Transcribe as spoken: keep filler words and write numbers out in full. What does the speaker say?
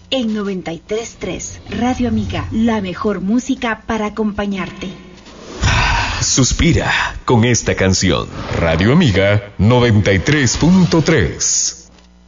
En noventa y tres punto tres, Radio Amiga, la mejor música para acompañarte. Suspira con esta canción. Radio Amiga noventa y tres punto tres.